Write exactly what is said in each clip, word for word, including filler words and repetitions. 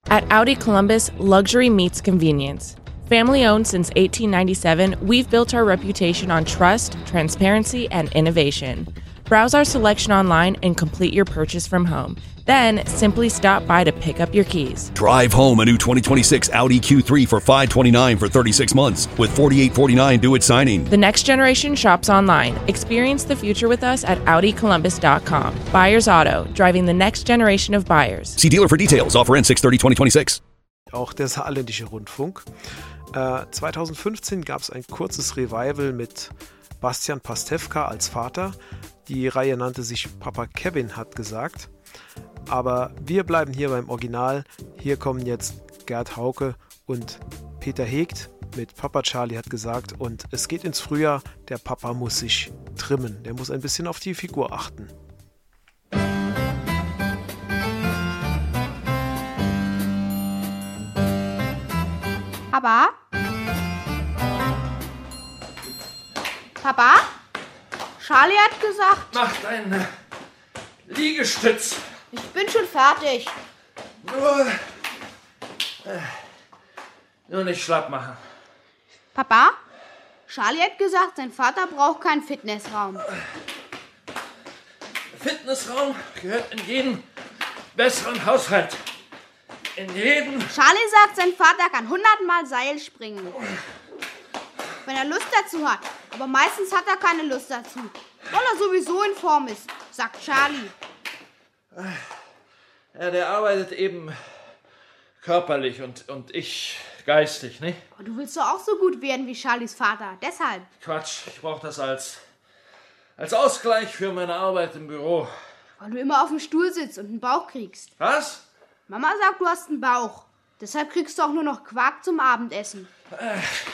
At Audi Columbus, luxury meets convenience. Family owned since eighteen ninety-seven, we've built our reputation on trust, transparency, and innovation. Browse our selection online and complete your purchase from home. Then simply stop by to pick up your keys. Drive home a new twenty twenty-six Audi Q three for five hundred twenty-nine dollars for thirty-six months with forty-eight forty-nine due at signing. The next generation shops online. Experience the future with us at Audi Columbus dot com. Buyers Auto, driving the next generation of buyers. See dealer for details. Offer ends six thirty twenty twenty-six. Auch der Saarländische Rundfunk. Äh, zwanzig fünfzehn gab es ein kurzes Revival mit Bastian Pastewka als Vater. Die Reihe nannte sich Papa Kevin hat gesagt. Aber wir bleiben hier beim Original. Hier kommen jetzt Gerd Hauke und Peter Hegt mit Papa Charlie hat gesagt. Und es geht ins Frühjahr. Der Papa muss sich trimmen. Der muss ein bisschen auf die Figur achten. Papa? Papa? Charlie hat gesagt... Mach deinen Liegestütz. Ich bin schon fertig. Nur, äh, nur nicht schlapp machen. Papa? Charlie hat gesagt, sein Vater braucht keinen Fitnessraum. Fitnessraum gehört in jeden besseren Haushalt. In jeden... Charlie sagt, sein Vater kann hundertmal Seil springen. Wenn er Lust dazu hat. Aber meistens hat er keine Lust dazu. Weil er sowieso in Form ist, sagt Charlie. Ja, der arbeitet eben körperlich und, und ich geistig, ne? Aber du willst doch auch so gut werden wie Charlies Vater. Deshalb. Quatsch, ich brauche das als, als Ausgleich für meine Arbeit im Büro. Weil du immer auf dem Stuhl sitzt und einen Bauch kriegst. Was? Mama sagt, du hast einen Bauch. Deshalb kriegst du auch nur noch Quark zum Abendessen. Äh.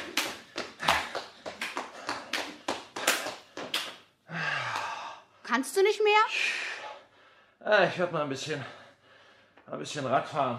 Kannst du nicht mehr? Ja, ich werde mal ein bisschen, ein bisschen Rad fahren.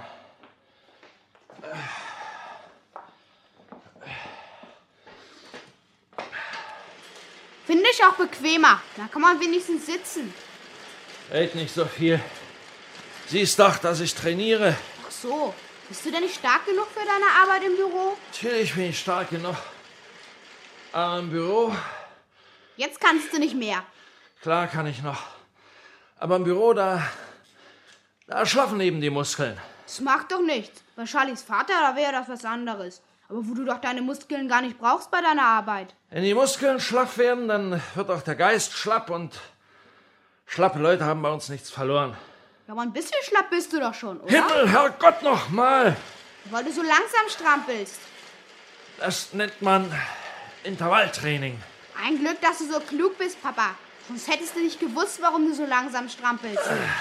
Finde ich auch bequemer. Da kann man wenigstens sitzen. Red nicht so viel. Siehst doch, dass ich trainiere. Ach so. Bist du denn nicht stark genug für deine Arbeit im Büro? Natürlich bin ich stark genug. Aber im Büro... Jetzt kannst du nicht mehr. Klar kann ich noch. Aber im Büro, da... Da schlafen eben die Muskeln. Das macht doch nichts. Bei Charlies Vater, da wäre das was anderes. Aber wo du doch deine Muskeln gar nicht brauchst bei deiner Arbeit. Wenn die Muskeln schlaff werden, dann wird auch der Geist schlapp und... Schlappe Leute haben bei uns nichts verloren. Ja, aber ein bisschen schlapp bist du doch schon, oder? Himmel, Herrgott, noch mal! Weil du so langsam strampelst. Das nennt man Intervalltraining. Ein Glück, dass du so klug bist, Papa. Sonst hättest du nicht gewusst, warum du so langsam strampelst.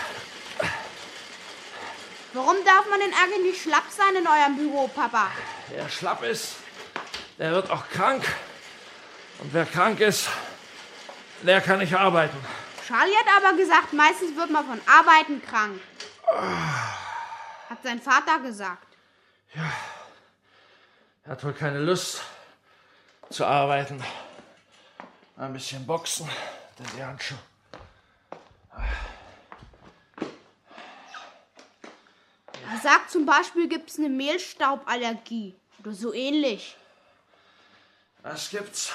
Warum darf man denn eigentlich nicht schlapp sein in eurem Büro, Papa? Wer schlapp ist, der wird auch krank. Und wer krank ist, der kann nicht arbeiten. Charlie hat aber gesagt, meistens wird man von Arbeiten krank. Hat sein Vater gesagt. Ja, er hat wohl keine Lust zu arbeiten. Ein bisschen boxen, denn die Handschuhe. Er sagt zum Beispiel, gibt es eine Mehlstauballergie. Oder so ähnlich. Was gibt's?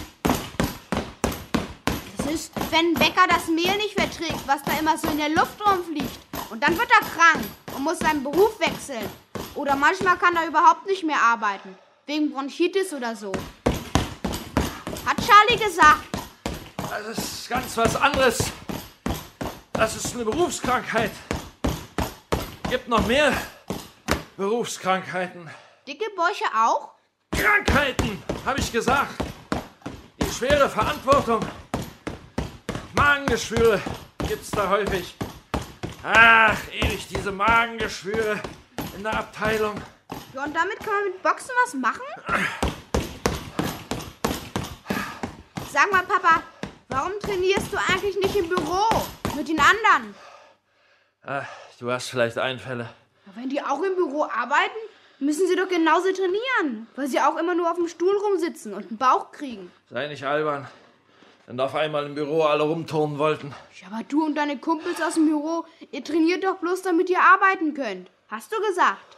Das ist, wenn ein Bäcker das Mehl nicht verträgt, was da immer so in der Luft rumfliegt. Und dann wird er krank und muss seinen Beruf wechseln. Oder manchmal kann er überhaupt nicht mehr arbeiten. Wegen Bronchitis oder so. Hat Charlie gesagt. Das ist ganz was anderes. Das ist eine Berufskrankheit. Gibt noch mehr Berufskrankheiten. Dicke Bäuche auch? Krankheiten, habe ich gesagt. Die schwere Verantwortung. Magengeschwüre gibt's da häufig. Ach, ewig diese Magengeschwüre in der Abteilung. Ja, und damit kann man mit Boxen was machen? Sag mal, Papa, warum trainierst du eigentlich nicht im Büro mit den anderen? Ach, du hast vielleicht Einfälle. Ja, wenn die auch im Büro arbeiten, müssen sie doch genauso trainieren, weil sie auch immer nur auf dem Stuhl rumsitzen und einen Bauch kriegen. Sei nicht albern, wenn auf einmal im Büro alle rumturnen wollten. Ja, aber du und deine Kumpels aus dem Büro, ihr trainiert doch bloß, damit ihr arbeiten könnt. Hast du gesagt?